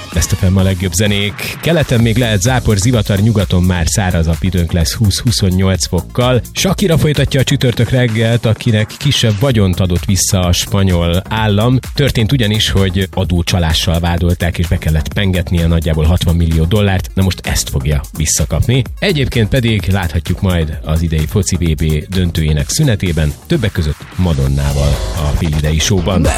Best of a legjobb zenék. Keleten még lehet zápor, zivatar, nyugaton már szárazabb időnk lesz 20-28 fokkal. Shakira folytatja a csütörtök reggelt, akinek kisebb vagyont adott vissza a spanyol állam. Történt ugyanis, hogy adócsalással vádolták, és be kellett pengetnie nagyjából $60 millió. Na most ezt fogja visszakapni. Egyébként pedig láthatjuk majd az idei foci VB döntőjének szünetében, többek között Madonnával a félidei showban.